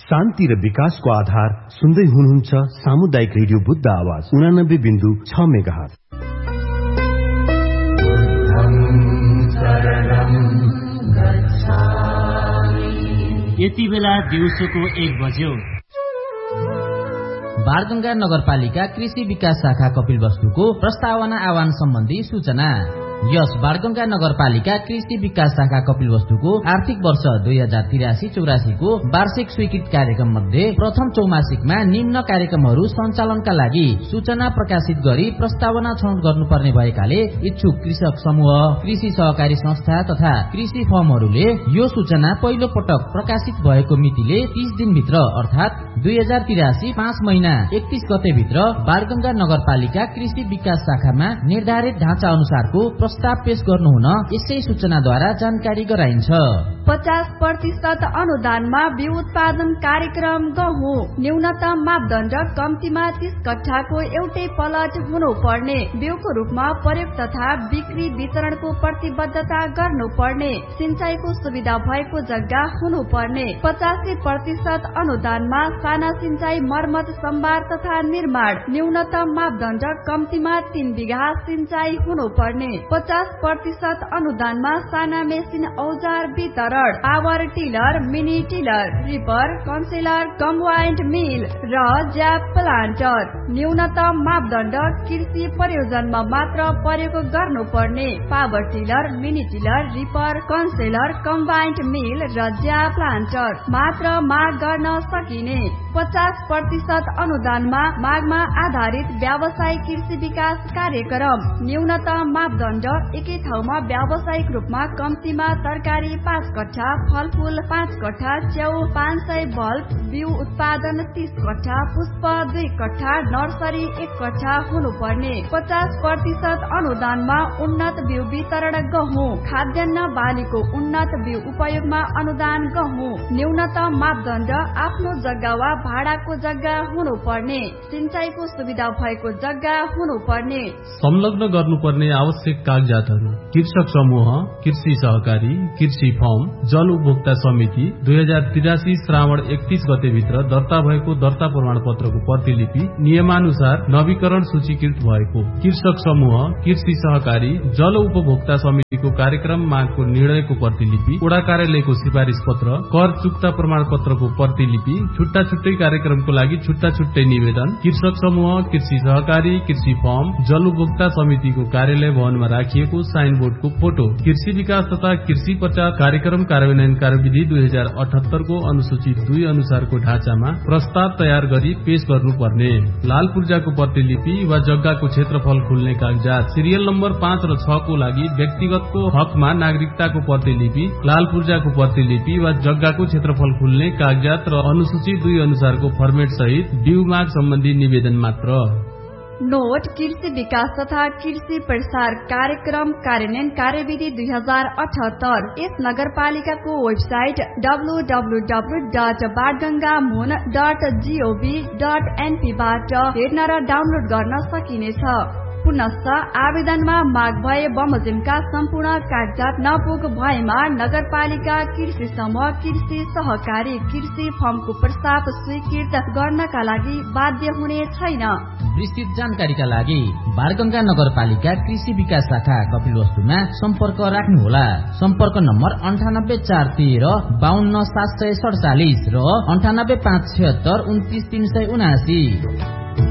शान्ति र विकासको आधार सुन्दै हुनुहुन्छ सामुदायिक रेडियो बुद्ध आवाज 89.6 मेगाहर्ज। यति बेला दिउँसोको 1 बज्यो। बारगंगा नगरपालिका कृषि विकास शाखा कपिलवस्तुको प्रस्तावना आह्वान सम्बन्धी सूचना। यस बारगंगा नगरपालिका कृषि विकास शाखा कपिलवस्तुको आर्थिक वर्ष 2083-84 को वार्षिक स्वीकृत कार्यक्रम मध्ये प्रथम चौमासिकमा निम्न कार्यक्रमहरू सञ्चालनका लागि सूचना प्रकाशित गरी प्रस्तावना छनौट गर्नुपर्ने भएकाले इच्छुक कृषक समूह, कृषि सहकारी संस्था तथा कृषि फर्महरूले यो सूचना पहिलो पटक प्रकाशित भएको मितिले 30 दिनभित्र अर्थात 2083 5 महिना 31 गते भित्र बारगंगा नगरपालिका कृषि विकास शाखामा निर्धारित ढाँचा अनुसारको प्रस्ताव पेश गर्नुहुन यसै सूचनाद्वारा जानकारी गराइन्छ। 50% अनुदानमा बिउ उत्पादन कार्यक्रम गहुँ न्यूनतम मापदण्ड कम्तीमा 30 कट्ठाको एउटै प्लट हुनुपर्ने, बिउको रूपमा प्रयोग तथा बिक्री वितरणको प्रतिबद्धता गर्नुपर्ने, सिंचाइको सुविधा भएको जग्गा हुनुपर्ने। 85% अनुदानमा साना सिंचाई मर्मत सम्भार तथा निर्माण न्यूनतम मापदण्ड कम्तीमा 3 बिघा सिंचाई हुनुपर्ने। 50% अनुदानमा साना मेसिन औजार वितरण, power tiller, mini tiller, ripper, कन्सेलर, combined मिल र ज्याप प्लान्टर न्यूनतम मापदण्ड कृषि प्रयोजनमा मात्र प्रयोग गर्नुपर्ने। Power tiller, mini tiller, ripper, कन्सेलर, combined मिल र ज्याप प्लान्टर मात्र माग गर्न सकिने। 50% अनुदानमा मागमा आधारित व्यावसायिक कृषि विकास कार्यक्रम न्यूनतम मापदण्ड एकै ठाउँमा व्यावसायिक रूपमा कम्तीमा तरकारी 5 कट्ठा, फलफूल 5 कट्ठा, च्याउ 500 बल्ब, बिउ उत्पादन 30 कट्ठा, पुष्प 2 कट्ठा, नर्सरी 1 कट्ठा हुनुपर्ने। 50% अनुदानमा उन्नत बिउ वितरण गहुँ खाद्यान्न बालीको उन्नत बिउ उपयोगमा अनुदान गहुँ न्यूनतम मापदण्ड आफ्नो जग्गा वा भाडाको जग्गा हुनुपर्ने, सिंचाइको सुविधा भएको जग्गा हुनुपर्ने। संलग्न गर्नुपर्ने आवश्यक कागजातहरू: कृषक समूह, कृषि सहकारी, कृषि फर्म, जल उपभोक्ता समिति 2083 श्रावण 31 गते भित्र दर्ता भएको दर्ता प्रमाण पत्रको प्रतिलिपि नियमानुसार नवीकरण सूचीकृत भएको। कृषक समूह, कृषि सहकारी, जल उपभोक्ता समितिको कार्यक्रम मागको निर्णयको प्रतिलिपि, वडा कार्यालयको सिफारिस पत्र, कर चुक्ता प्रमाण पत्रको प्रतिलिपि, छुट्टा छुट्टै कार्यक्रमको लागि छुट्टा छुट्टै निवेदन, कृषक समूह, कृषि सहकारी, कृषि फर्म, जल उपभोक्ता समितिको कार्यालय भवनमा राखिएको साइन बोर्डको फोटो, कृषि विकास तथा कृषि प्रचार कार्यक्रम कार्यान्वयन कार्यविधि 2078 को अनुसूची 2 अनुसारको ढाँचामा प्रस्ताव तयार गरी पेश गर्नुपर्ने। लाल पूर्जाको प्रतिलिपि वा जग्गाको क्षेत्रफल खुल्ने कागजात, सिरियल नम्बर 5 र 6 को लागि व्यक्तिगतको हकमा नागरिकताको प्रतिलिपि, लाल पूर्जाको प्रतिलिपि वा जग्गाको क्षेत्रफल खुल्ने कागजात र अनुसूची 2 अनुसारको फर्मेट सहित बिउ माग सम्बन्धी निवेदन मात्र। नोट कृषि विकास तथा कृषि प्रसार कार्यक्रम कार्यान्वयन कार्यविधि 2078 यस नगरपालिकाको वेबसाइट www.bargangamon.gov.np बाट हेर्न र डाउनलोड गर्न सकिनेछ। पुनश्च आवेदनमा माग भए बमोजिमका सम्पूर्ण कागजात नपुग भएमा नगरपालिका कृषि समूह, कृषि सहकारी, कृषि फर्मको प्रस्ताव स्वीकृत गर्नका लागि बाध्य हुने छैन। विस्तृत जानकारीका लागि बारगंगा नगरपालिका कृषि विकास शाखा कपिलवस्तुमा सम्पर्क राख्नुहोला। सम्पर्क नम्बर 9843 52 747 र 98 576 29 379।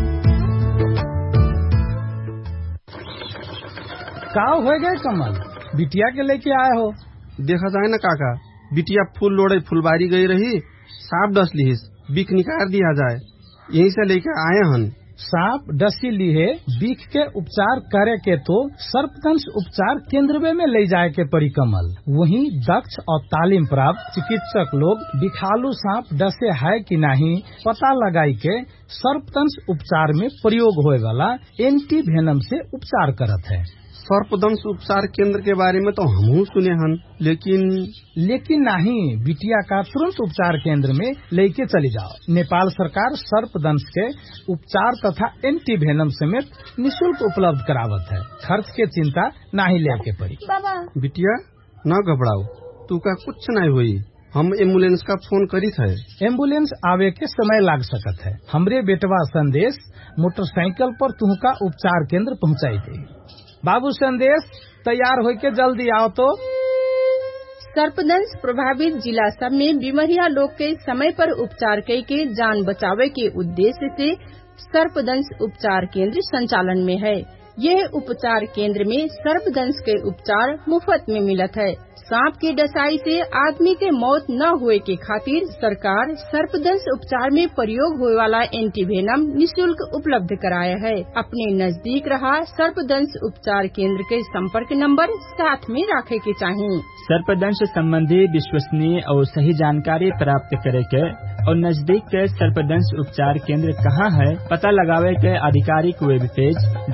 का हो गए कमल, बिटिया के लेके आए हो? देखा जाए न काका, बिटिया फूल लोड़े फुलबारी गई रही, सांप डस ली, बिख निकाल दिया जाए, यहीं से लेके आए हन। सांप डसी ली है, बिख के उपचार करे के तो सर्पदंश उपचार केंद्र में ले जाए के पड़ी कमल। वहीं दक्ष और तालीम प्राप्त चिकित्सक लोग बिखालू सांप डसे है कि नहीं पता लगाई के सर्पदंश उपचार में प्रयोग होए वाला एंटी वेनम से उपचार करत है। सर्पदंश उपचार केंद्र के बारे में तो हम सुने हन, लेकिन नहीं, बिटिया का तुरंत उपचार केंद्र में लेके चली जाओ। नेपाल सरकार सर्पदंश के उपचार तथा एंटी वेनम समेत निःशुल्क उपलब्ध करावत है। खर्च के चिंता नहीं लेके पड़ी। बाबा बिटिया न घबराओ, तू का कुछ नहीं हुई, हम एम्बुलेंस का फोन करी थे। एम्बुलेंस आवे के समय लाग सकत है। हमरे बेटवा संदेश मोटरसाइकिल पर तुमका उपचार केंद्र पहुँचाई दे। बाबू संदेश तैयार होके जल्दी आओ तो। सर्पदंश प्रभावित जिला सब में बीमारिया लोग के समय पर उपचार के जान बचावे के उद्देश्य से सर्पदंश उपचार केंद्र संचालन में है। यह उपचार केंद्र में सर्पदंश के उपचार मुफ्त में मिलत है। सांप की डसाई से आदमी के मौत न हुए के खातिर सरकार सर्पदंश उपचार में प्रयोग होने वाला एंटीवेनम निःशुल्क उपलब्ध कराया है। अपने नजदीक रहा सर्पदंश उपचार केंद्र के संपर्क नंबर साथ में रखे के चाहिए। सर्पदंश संबंधी विश्वसनीय और सही जानकारी प्राप्त करे के और नजदीक के सर्पदंश उपचार केंद्र कहाँ है पता लगावे के आधिकारिक वेब पेज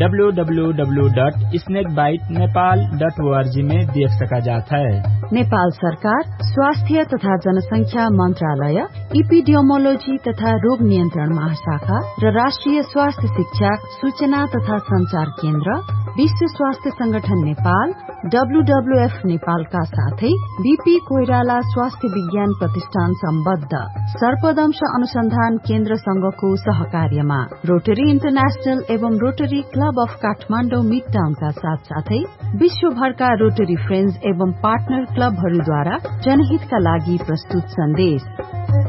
www.snakebitenepal.org में देख सका जाता है। नेपाल सरकार स्वास्थ्य तथा जनसंख्या मंत्रालय, इपिडियोमोलोजी तथा रोग नियन्त्रण महाशाखा र राष्ट्रिय स्वास्थ्य शिक्षा सूचना तथा संचार केन्द्र, विश्व स्वास्थ्य संगठन नेपाल, WWF नेपालका साथै बीपी कोइराला स्वास्थ्य विज्ञान प्रतिष्ठान सम्बद्ध सर्पदंश अनुसन्धान केन्द्र संघको सहकार्यमा रोटरी इन्टरनेशनल एवं rotary club of Kathmandu mid टाउनका साथसाथै विश्वभरका रोटरी फ्रेन्ड्स एवं पार्टनर क्लबहरूद्वारा जनहितका लागि प्रस्तुत सन्देश।